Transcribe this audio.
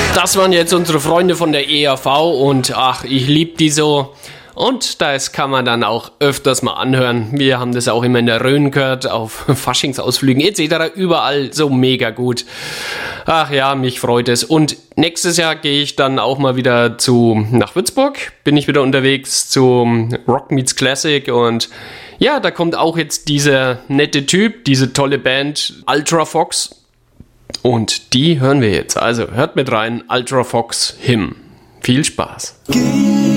Das waren jetzt unsere Freunde von der EAV und ach, ich liebe die so. Und das kann man dann auch öfters mal anhören. Wir haben das auch immer in der Rhön gehört, auf Faschingsausflügen etc. Überall so mega gut. Ach ja, mich freut es. Und nächstes Jahr gehe ich dann auch mal wieder nach Würzburg. Bin ich wieder unterwegs zum Rock Meets Classic. Und ja, da kommt auch jetzt dieser nette Typ, diese tolle Band Ultra Fox. Und die hören wir jetzt. Also hört mit rein, Ultra Fox Him. Viel Spaß.